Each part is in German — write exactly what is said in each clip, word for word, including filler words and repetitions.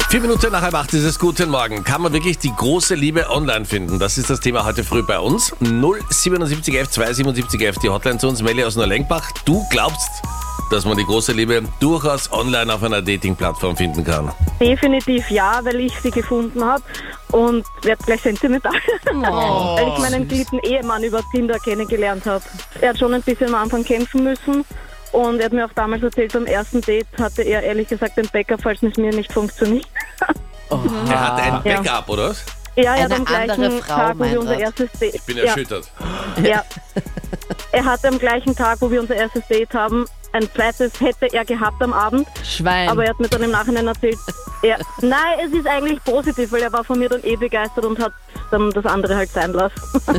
Vier Minuten nach halb acht ist es. Guten Morgen. Kann man wirklich die große Liebe online finden? Das ist das Thema heute früh bei uns. null siebenundsiebzig elf zweihundertsiebenundsiebzig elf, die Hotline zu uns. Melli aus Neulenkbach. Du glaubst, dass man die große Liebe durchaus online auf einer Dating-Plattform finden kann? Definitiv ja, weil ich sie gefunden habe und werde gleich sentimental, Oh, weil ich meinen geliebten Ehemann über Tinder kennengelernt habe. Er hat schon ein bisschen am Anfang kämpfen müssen und er hat mir auch damals erzählt, beim ersten Date hatte er ehrlich gesagt den Backup, falls es mir nicht funktioniert. Er hatte ein Ja. Backup, oder? Ja, er hat Eine am gleichen andere Frau, Tag, wo wir unser Meinrad. erstes Date... Ich bin ja, erschüttert. ja. Er hatte am gleichen Tag, wo wir unser erstes Date haben, ein zweites hätte er gehabt am Abend, Schwein. aber er hat mir dann im Nachhinein erzählt, er, nein, es ist eigentlich positiv, weil er war von mir dann eh begeistert und hat dann das andere halt sein lassen.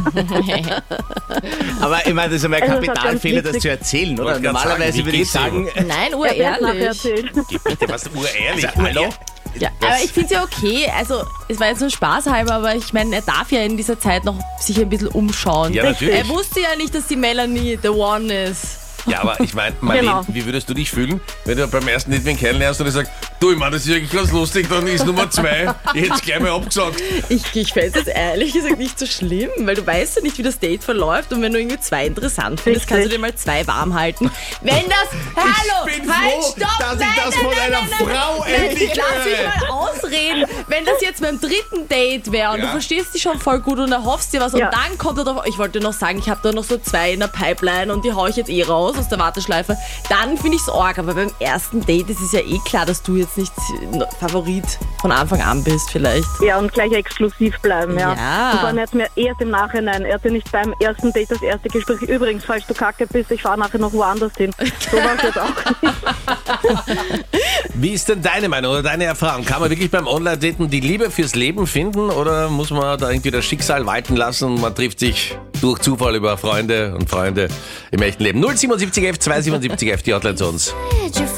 Aber ich meine, das ist einmal ein Also, das hat Kapitalfehler, ganz das zu erzählen, oder? Wollte grad Normalerweise sagen, wie würde ich geht's sagen, Nein, Er hat erst nachher urehrlich. erzählt. Bitte, was urehrlich. Also, hallo? Ja, aber ich finde es ja okay. Also, es war jetzt nur Spaß halber, aber ich meine, er darf ja in dieser Zeit noch sich ein bisschen umschauen. Ja, natürlich. Er wusste ja nicht, dass die Melanie the one ist. Ja, aber ich meine, Marlene, Genau. wie würdest du dich fühlen, wenn du beim ersten Date wen kennenlernst und er sagt, du, ich meine, das ist eigentlich ganz lustig, dann ist Nummer zwei. Ich hätte es gleich mal abgesagt. Ich, ich fände es jetzt ehrlich gesagt nicht so schlimm, weil du weißt ja nicht, wie das Date verläuft und wenn du irgendwie zwei interessant findest, kannst du dir mal zwei warm halten. Wenn das... Hallo! bin halt, froh, stopp! dass ich nein, das nein, von nein, einer nein, nein, Frau nein, endlich Lass mich höre. mal ausreden. Wenn das jetzt beim dritten Date wäre und Ja. du verstehst dich schon voll gut und erhoffst dir was Ja. und dann kommt er drauf... Ich wollte noch sagen, ich habe da noch so zwei in der Pipeline und die hau ich jetzt eh raus aus der Warteschleife. Dann finde ich es arg, aber beim ersten Date ist es ja eh klar, dass du jetzt nicht Favorit von Anfang an bist vielleicht. Ja, und gleich exklusiv bleiben, ja. Ja. Und vor allem, er hat mir erst im Nachhinein, er hatte nicht beim ersten Date das erste Gespräch. Übrigens, falls du kacke bist, ich fahre nachher noch woanders hin. So war es jetzt auch. Wie ist denn deine Meinung oder deine Erfahrung? Kann man wirklich beim Online-Daten die Liebe fürs Leben finden oder muss man da irgendwie das Schicksal walten lassen und man trifft sich durch Zufall über Freunde und Freunde im echten Leben? null siebenundsiebzig elf zweihundertsiebenundsiebzig elf, die Hotline zu uns.